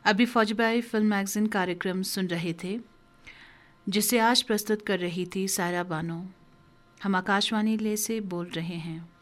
अभी फौजबाई film magazine कार्यक्रम सुन रहे थे, जिसे आज प्रस्तुत कर रही थी सायरा बानो। हम आकाशवाणी ले से बोल रहे हैं।